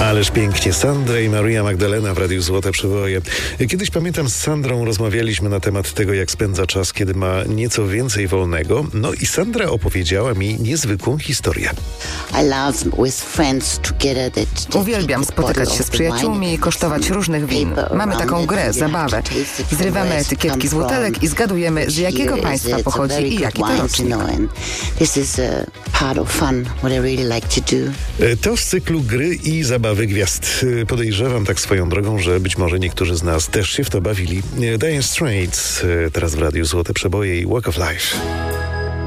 Ależ pięknie. Sandra i Maria Magdalena w Radiu Złote Przeboje. Kiedyś pamiętam, z Sandrą rozmawialiśmy na temat tego, jak spędza czas, kiedy ma nieco więcej wolnego. No i Sandra opowiedziała mi niezwykłą historię. Uwielbiam spotykać się z przyjaciółmi i kosztować różnych win. Mamy taką grę, zabawę. Zrywamy etykietki z butelek i zgadujemy, z jakiego państwa pochodzi i jaki to rocznik. To z cyklu Gry i Zabawy Gwiazd. Podejrzewam tak swoją drogą, że być może niektórzy z nas też się w to bawili. Dire Straits teraz w Radiu Złote Przeboje i Walk of Life.